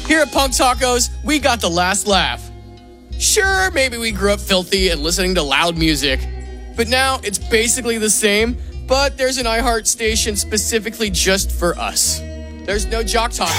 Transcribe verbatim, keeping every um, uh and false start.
Here at Punk Tacos, we got the last laugh. Sure, maybe we grew up filthy and listening to loud music, but now it's basically the same, but there's an iHeart station specifically just for us. There's no jock talk